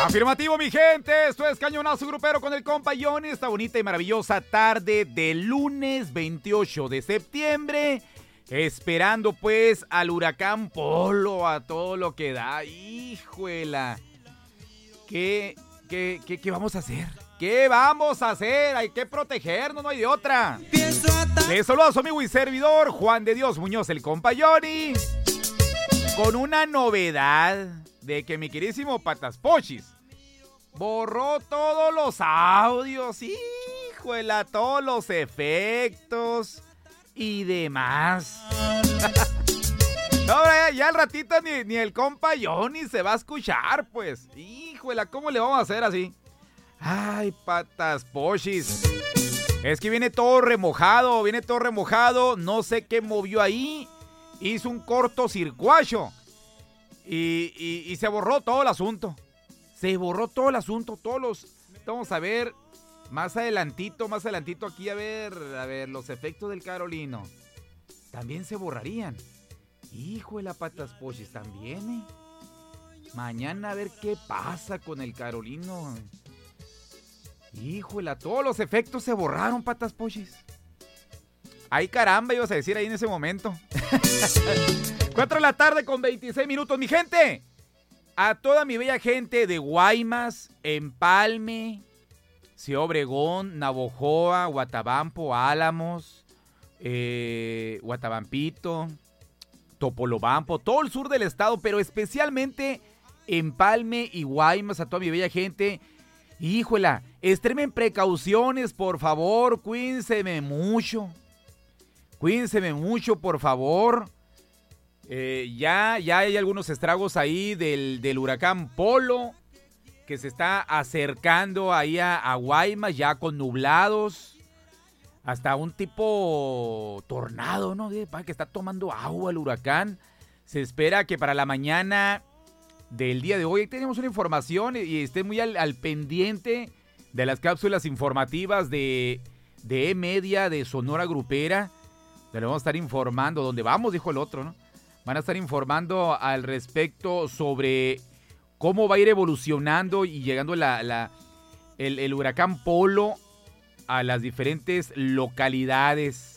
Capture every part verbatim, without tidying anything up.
Afirmativo, mi gente. Esto es Cañonazo Grupero con el compa Johnny. Esta bonita y maravillosa tarde de lunes veintiocho de septiembre. Esperando pues al huracán Polo a todo lo que da. Híjuela. ¿Qué, qué, qué, qué vamos a hacer? ¿Qué vamos a hacer? Hay que protegernos, no hay de otra. Les saludo a su amigo y servidor, Juan de Dios Muñoz, el compa Johnny. Con una novedad de que mi queridísimo Patas Pochis borró todos los audios, híjole, todos los efectos y demás. No, ya, ya al ratito ni, ni el compa Johnny se va a escuchar, pues. Híjole, ¿cómo le vamos a hacer así? Ay, Patas Pochis. Es que viene todo remojado, viene todo remojado. No sé qué movió ahí. Hizo un cortocircuito. Y, y, y se borró todo el asunto. Se borró todo el asunto. Todos los... Vamos a ver más adelantito, más adelantito aquí. A ver, a ver, los efectos del Carolino. También se borrarían. Hijo de la Patas Pochis, también, ¿eh? Mañana a ver qué pasa con el Carolino. Híjole, todos los efectos se borraron, Patas Pochis. Ay, caramba, ibas a decir ahí en ese momento. cuatro de la tarde con veintiséis minutos, mi gente. A toda mi bella gente de Guaymas, Empalme, Ciudad Obregón, Navojoa, Guatabampo, Álamos, eh, Guatabampito, Topolobampo, todo el sur del estado, pero especialmente Empalme y Guaymas, a toda mi bella gente. Híjola, extremen precauciones, por favor, cuídense mucho. Cuídense mucho, por favor. Eh, ya, ya hay algunos estragos ahí del, del huracán Polo, que se está acercando ahí a, a Guaymas, ya con nublados. Hasta un tipo tornado, ¿no? Que está tomando agua el huracán. Se espera que para la mañana del día de hoy tenemos una información y estén muy al, al pendiente de las cápsulas informativas de, de E-Media, de Sonora Grupera. Le vamos a estar informando, ¿dónde vamos? Dijo el otro, ¿no? Van a estar informando al respecto sobre cómo va a ir evolucionando y llegando la, la, el, el huracán Polo a las diferentes localidades.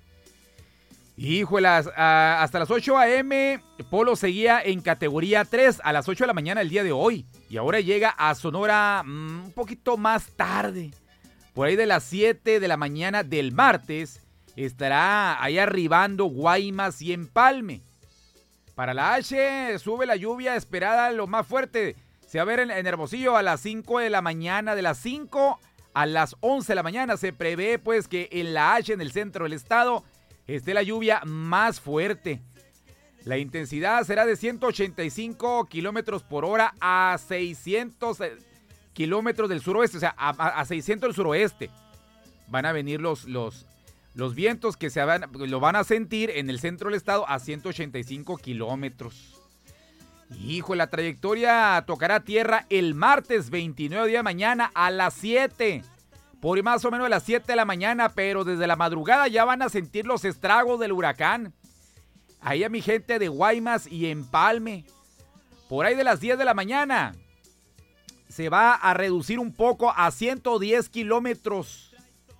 Híjolas, hasta las ocho a.m. Polo seguía en categoría tres a las ocho de la mañana el día de hoy. Y ahora llega a Sonora mmm, un poquito más tarde. Por ahí de las siete de la mañana del martes estará ahí arribando Guaymas y Empalme. Para la H sube la lluvia esperada lo más fuerte. Se va a ver en, en Hermosillo a las cinco de la mañana. De las cinco a las once de la mañana se prevé pues que en la H, en el centro del estado, esté la lluvia más fuerte. La intensidad será de ciento ochenta y cinco kilómetros por hora a seiscientos kilómetros del suroeste, o sea, a, a seiscientos del suroeste. Van a venir los, los, los vientos que se van, lo van a sentir en el centro del estado a ciento ochenta y cinco kilómetros. Hijo, la trayectoria tocará tierra el martes veintinueve de mañana a las siete. Por más o menos a las siete de la mañana, pero desde la madrugada ya van a sentir los estragos del huracán. Ahí a mi gente de Guaymas y Empalme. Por ahí de las diez de la mañana se va a reducir un poco a ciento diez kilómetros.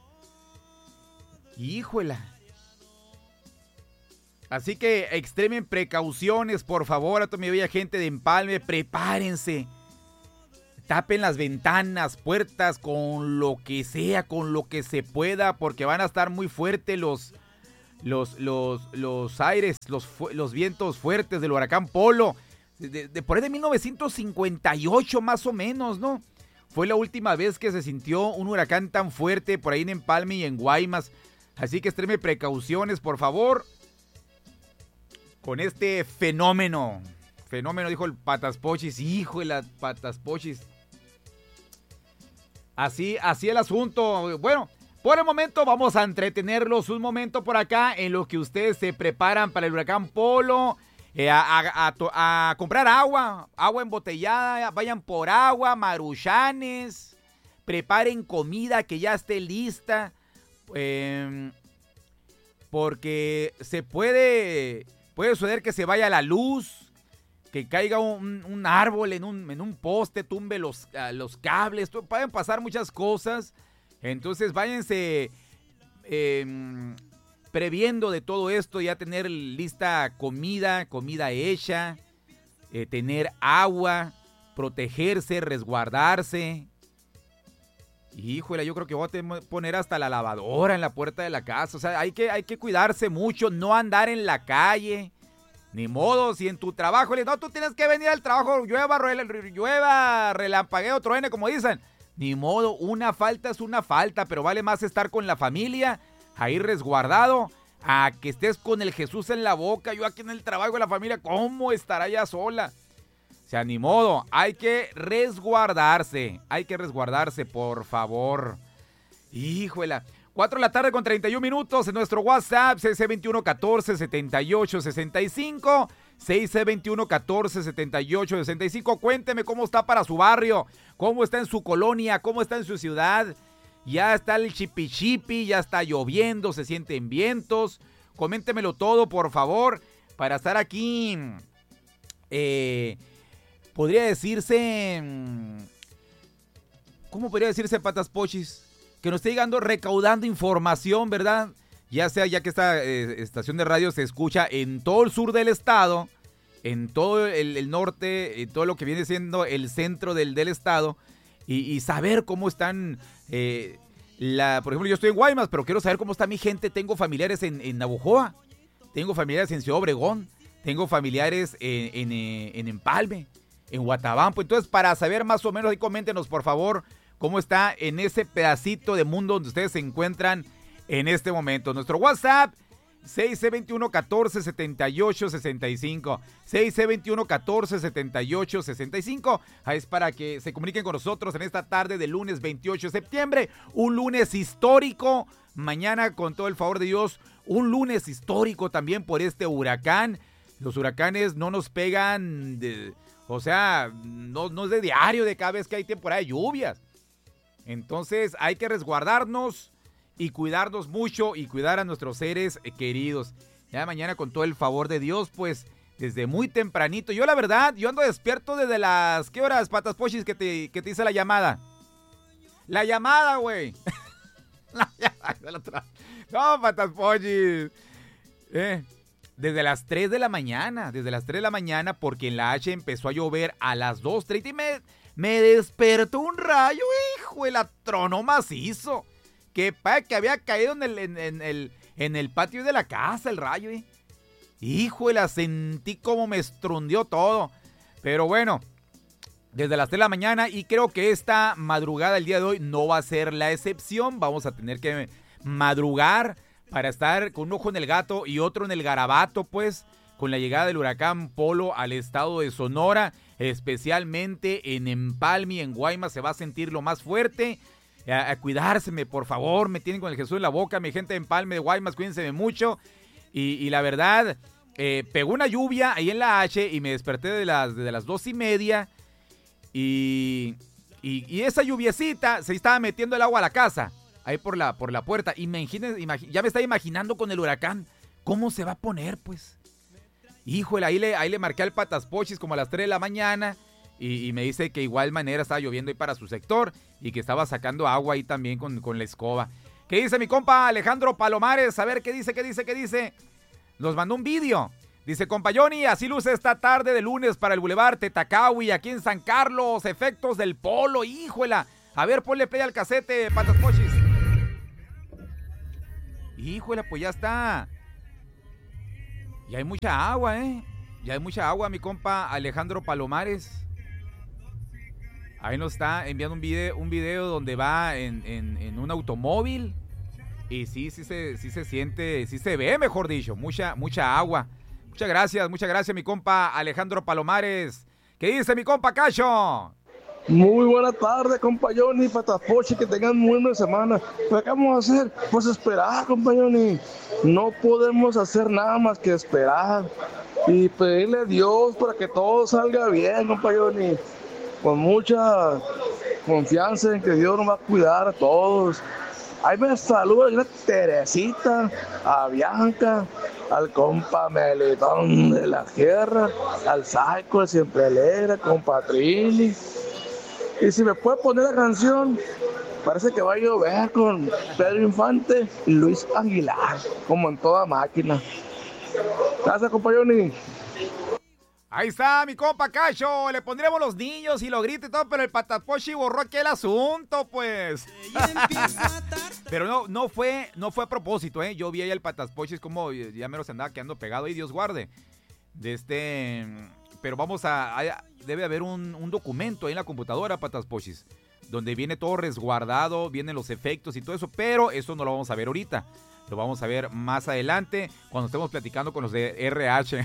Híjola. Así que extremen precauciones, por favor, a toda mi bella gente de Empalme. Prepárense. Tapen las ventanas, puertas, con lo que sea, con lo que se pueda, porque van a estar muy fuertes los, los, los, los aires, los, los vientos fuertes del huracán Polo. De, de por ahí de mil novecientos cincuenta y ocho más o menos, ¿no? Fue la última vez que se sintió un huracán tan fuerte por ahí en Empalme y en Guaymas. Así que extreme precauciones, por favor, con este fenómeno. Fenómeno, dijo el Patas Pochis. Hijo de las Patas Pochis. Así, así el asunto. Bueno, por el momento vamos a entretenerlos un momento por acá en lo que ustedes se preparan para el huracán Polo. Eh, a, a, a, a comprar agua, agua embotellada, vayan por agua, maruchanes, preparen comida que ya esté lista, eh, porque se puede, puede suceder que se vaya la luz, que caiga un, un árbol en un, en un poste, tumbe los, uh, los cables, pueden pasar muchas cosas. Entonces váyanse eh, previendo de todo esto, ya tener lista comida, comida hecha, eh, tener agua, protegerse, resguardarse. Híjole, yo creo que voy a poner hasta la lavadora en la puerta de la casa. O sea, hay que, hay que cuidarse mucho, no andar en la calle. Ni modo, si en tu trabajo, no, tú tienes que venir al trabajo, llueva, llueva, relampagueo, truene, como dicen. Ni modo, una falta es una falta, pero vale más estar con la familia, ahí resguardado, a que estés con el Jesús en la boca. Yo aquí en el trabajo de la familia, ¿cómo estará ya sola? O sea, ni modo, hay que resguardarse, hay que resguardarse, por favor. Híjole, cuatro de la tarde con treinta y un minutos en nuestro WhatsApp, seis seis dos uno, catorce, setenta y ocho, sesenta y cinco, seis seis dos uno, catorce, setenta y ocho, sesenta y cinco. Cuénteme cómo está para su barrio, cómo está en su colonia, cómo está en su ciudad. Ya está el chipi chipi, ya está lloviendo, se sienten vientos. Coméntemelo todo, por favor, para estar aquí, eh... podría decirse, ¿cómo podría decirse, Patas Pochis? Que nos esté llegando, recaudando información, ¿verdad? Ya sea, ya que esta eh, estación de radio se escucha en todo el sur del estado, en todo el, el norte, en todo lo que viene siendo el centro del, del estado, y, y saber cómo están, eh, la, por ejemplo, yo estoy en Guaymas, pero quiero saber cómo está mi gente. Tengo familiares en, en Navojoa, tengo familiares en Ciudad Obregón, tengo familiares en, en, en Empalme, en Guatabampo. Entonces, para saber más o menos, ahí coméntenos, por favor, cómo está en ese pedacito de mundo donde ustedes se encuentran en este momento. Nuestro WhatsApp, seis seis dos uno, catorce, setenta y ocho, sesenta y cinco. seis seis dos uno, catorce, setenta y ocho, sesenta y cinco. Ahí es para que se comuniquen con nosotros en esta tarde del lunes veintiocho de septiembre. Un lunes histórico. Mañana, con todo el favor de Dios, un lunes histórico también por este huracán. Los huracanes no nos pegan de... O sea, no, no es de diario, de cada vez que hay temporada de lluvias. Entonces hay que resguardarnos y cuidarnos mucho y cuidar a nuestros seres queridos. Ya mañana, con todo el favor de Dios, pues desde muy tempranito. Yo la verdad, yo ando despierto desde las... ¿Qué horas, Patas Pochis, que te, que te hice la llamada? La llamada, güey. La llamada. No, Patas Pochis. Eh... Desde las tres de la mañana, desde las tres de la mañana, porque en la H empezó a llover a las dos treinta y me, me despertó un rayo, hijo, el tronó macizo, que, que había caído en el, en, en, el, en el patio de la casa el rayo, eh. Hijo, la sentí como me estrundió todo, pero bueno, desde las tres de la mañana, y creo que esta madrugada, el día de hoy, no va a ser la excepción. Vamos a tener que madrugar para estar con un ojo en el gato y otro en el garabato, pues, con la llegada del huracán Polo al estado de Sonora, especialmente en Empalme y en Guaymas se va a sentir lo más fuerte. A, a cuidárseme, por favor, me tienen con el Jesús en la boca, mi gente de Empalme, de Guaymas, cuídense mucho. Y, y la verdad, eh, pegó una lluvia ahí en la H y me desperté de las, de las dos y media y, y, y esa lluviecita se estaba metiendo el agua a la casa. Ahí por la, por la puerta. Imagínense, imag- ya me estaba imaginando con el huracán cómo se va a poner, pues. Híjole, ahí le, ahí le marqué al Patas Pochis como a las tres de la mañana y, y me dice que igual manera estaba lloviendo ahí para su sector y que estaba sacando agua ahí también con, con la escoba. ¿Qué dice mi compa Alejandro Palomares? A ver, ¿qué dice, qué dice, qué dice? Nos mandó un vídeo. Dice, compa Johnny, así luce esta tarde de lunes para el Boulevard Tetacawi, aquí en San Carlos, efectos del Polo, híjola. A ver, ponle play al casete, Patas Pochis. Híjole, pues ya está. Ya hay mucha agua, ¿eh? Ya hay mucha agua, mi compa Alejandro Palomares. Ahí nos está enviando un video, un video donde va en, en, en un automóvil. Y sí, sí se, sí se siente, sí se ve, mejor dicho, mucha, mucha agua. Muchas gracias, muchas gracias, mi compa Alejandro Palomares. ¿Qué dice mi compa Cacho? Muy buena tarde, compa Johnny, Patas Pochis, que tengan muy buena semana. ¿Pero qué vamos a hacer? Pues esperar, compa Johnny. No podemos hacer nada más que esperar y pedirle a Dios para que todo salga bien, compa Johnny. Con mucha confianza en que Dios nos va a cuidar a todos. Ahí me saluda a Teresita, a Bianca, al compa Melitón de la Sierra, al Psycho, el Siempre Alegre, compa Trini. Y si me puede poner la canción, parece que va a llover con Pedro Infante y Luis Aguilar, como en toda máquina. Gracias, compa Johnny. Ahí está mi compa Cacho, le pondremos los niños y lo grita y todo, pero el Pataspochi borró aquel asunto, pues. Pero no, no fue, no fue a propósito, ¿eh? Yo vi ahí el Pataspochi, es como ya me los andaba quedando pegado ahí, Dios guarde. De este, pero vamos a, a debe haber un, un documento ahí en la computadora, Pataspochis, donde viene todo resguardado, vienen los efectos y todo eso, pero eso no lo vamos a ver ahorita. Lo vamos a ver más adelante, cuando estemos platicando con los de R H.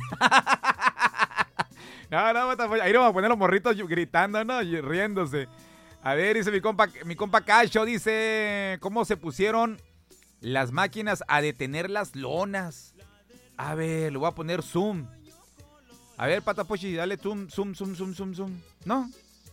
No, no, ahí nos vamos a poner los morritos gritando, ¿no? Y riéndose. A ver, dice mi compa, mi compa Cacho, dice, ¿cómo se pusieron las máquinas a detener las lonas? A ver, le voy a poner zoom. A ver, Patapochi, dale zoom, zoom, zoom, zoom, zoom, zoom. ¿No?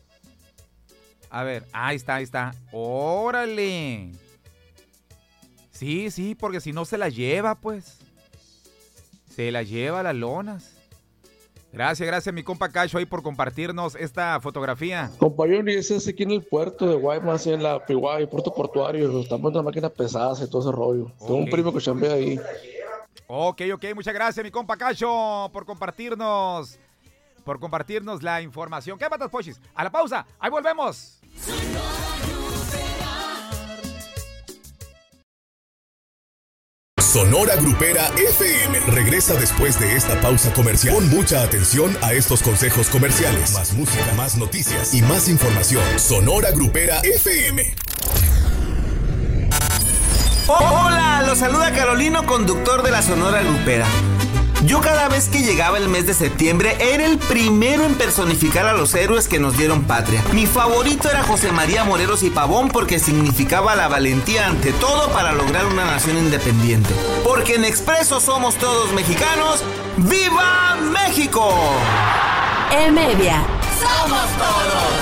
A ver, ahí está, ahí está. ¡Órale! Sí, sí, porque si no se la lleva, pues. Se la lleva las lonas. Gracias, gracias mi compa Cacho ahí por compartirnos esta fotografía. Compa Johnny, ese es aquí en el puerto de Guaymas, en la P Y, puerto portuario. Están poniendo máquinas pesadas y todo ese rollo. Okay. Tengo un primo que chambea ahí. Ok, ok, muchas gracias mi compa Cacho por compartirnos, por compartirnos la información. ¿Qué patas, pochis? A la pausa, ahí volvemos. Sonora Grupera F M regresa después de esta pausa comercial. Pon mucha atención a estos consejos comerciales. Más música, más noticias y más información. Sonora Grupera F M. Hola, los saluda Carolino, conductor de la Sonora Grupera. Yo cada vez que llegaba el mes de septiembre era el primero en personificar a los héroes que nos dieron patria. Mi favorito era José María Morelos y Pavón porque significaba la valentía ante todo para lograr una nación independiente. Porque en Expreso somos todos mexicanos. ¡Viva México! En Media. ¡Somos todos!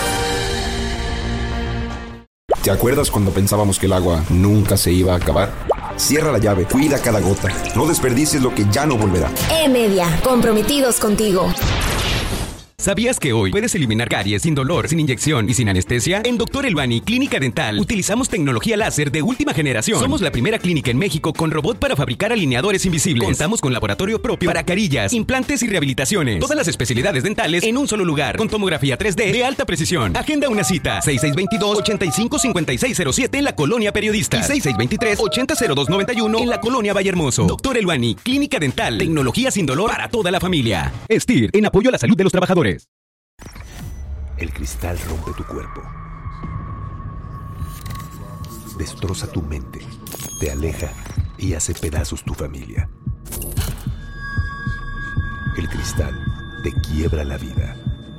¿Te acuerdas cuando pensábamos que el agua nunca se iba a acabar? Cierra la llave, cuida cada gota. No desperdicies lo que ya no volverá. E-Media, comprometidos contigo. ¿Sabías que hoy puedes eliminar caries sin dolor, sin inyección y sin anestesia? En Doctor Elbani Clínica Dental utilizamos tecnología láser de última generación. Somos la primera clínica en México con robot para fabricar alineadores invisibles. Contamos con laboratorio propio para carillas, implantes y rehabilitaciones. Todas las especialidades dentales en un solo lugar, con tomografía tres D de alta precisión. Agenda una cita, seis seis dos dos, ocho cinco cinco seis cero siete en la Colonia Periodista y seis seis dos tres, ocho cero dos nueve uno en la Colonia Vallehermoso. Doctor Elbani Clínica Dental, tecnología sin dolor para toda la familia. Estir, en apoyo a la salud de los trabajadores. El cristal rompe tu cuerpo, destroza tu mente, te aleja y hace pedazos tu familia. El cristal te quiebra la vida.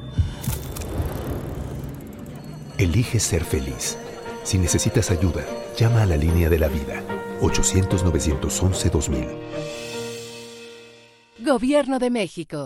Elige ser feliz. Si necesitas ayuda, llama a la línea de la vida, ochocientos, novecientos once, dos mil. Gobierno de México.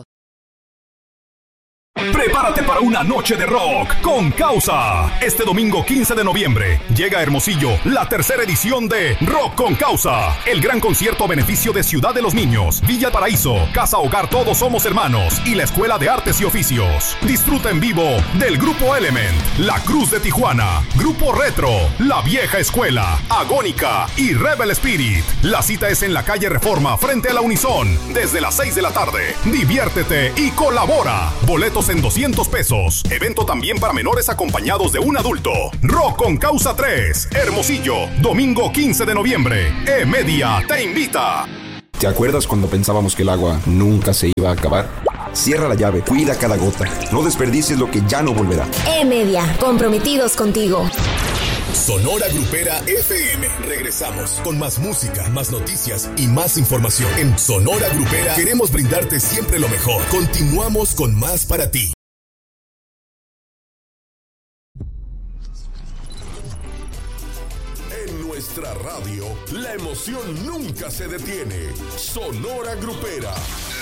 Prepárate para una noche de rock con Causa. Este domingo quince de noviembre llega a Hermosillo la tercera edición de Rock con Causa, el gran concierto a beneficio de Ciudad de los Niños, Villa Paraíso, Casa Hogar Todos Somos Hermanos y la Escuela de Artes y Oficios. Disfruta en vivo del Grupo Element, La Cruz de Tijuana, Grupo Retro, La Vieja Escuela, Agónica y Rebel Spirit. La cita es en la calle Reforma frente a la Unison desde las seis de la tarde. Diviértete y colabora. Boletos en doscientos pesos. Evento también para menores acompañados de un adulto. Rock con Causa tres, Hermosillo, domingo quince de noviembre. E-Media te invita. ¿Te acuerdas cuando pensábamos que el agua nunca se iba a acabar? Cierra la llave, cuida cada gota. No desperdicies lo que ya no volverá. E-Media, comprometidos contigo. Sonora Grupera F M. Regresamos con más música, más noticias y más información. En Sonora Grupera queremos brindarte siempre lo mejor. Continuamos con más para ti. En nuestra radio, la emoción nunca se detiene. Sonora Grupera.